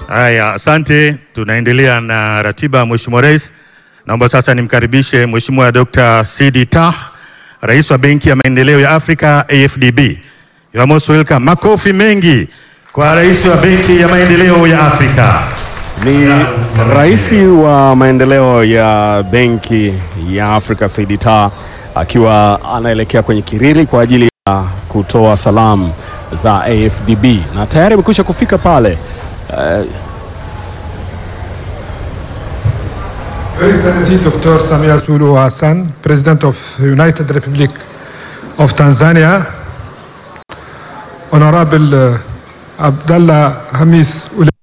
Haya, asante. Tunaendelea na ratiba. Mheshimiwa Rais, naomba sasa nimkaribishe Mheshimiwa Dr. Sidi Tah, Rais wa Benki ya Maendeleo ya Afrika AfDB. You are most welcome. Makofi mengi kwa Rais wa Benki ya Maendeleo ya Afrika. Ni Rais wa Maendeleo ya Benki ya Afrika Sidi Tah akiwa anaelekea kwenye kiriri kwa ajili ya kutoa salamu za AfDB na tayari amekwisha kufika pale. Excellency Dr. Samia Suluhu Hassan, President of United Republic of Tanzania, Honorable Abdallah Hamis